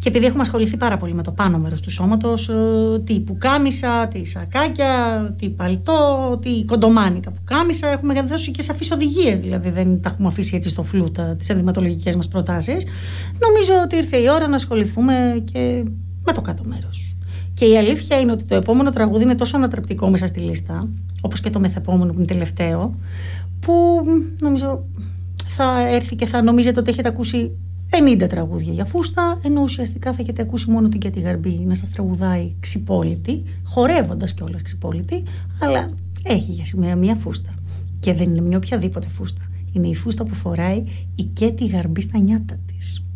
Και επειδή έχουμε ασχοληθεί πάρα πολύ με το πάνω μέρος του σώματος, τι πουκάμισα, τι σακάκια, τι παλτό, τι κοντομάνικα πουκάμισα, έχουμε δώσει και σαφείς οδηγίες, δηλαδή δεν τα έχουμε αφήσει έτσι στο φλού τις ενδυματολογικές μας προτάσεις. Νομίζω ότι ήρθε η ώρα να ασχοληθούμε και με το κάτω μέρος. Και η αλήθεια είναι ότι το επόμενο τραγούδι είναι τόσο ανατρεπτικό μέσα στη λίστα, όπως και το μεθεπόμενο που είναι τελευταίο, που νομίζω θα έρθει και θα νομίζετε ότι έχετε ακούσει 50 τραγούδια για φούστα, ενώ ουσιαστικά θα έχετε ακούσει μόνο την Κέτη Γαρμπή να σας τραγουδάει ξυπόλυτη, χορεύοντας κιόλας ξυπόλυτη, αλλά έχει για σημαία μία φούστα. Και δεν είναι μια οποιαδήποτε φούστα. Είναι η φούστα που φοράει η Κέτη Γαρμπή στα νιάτα της.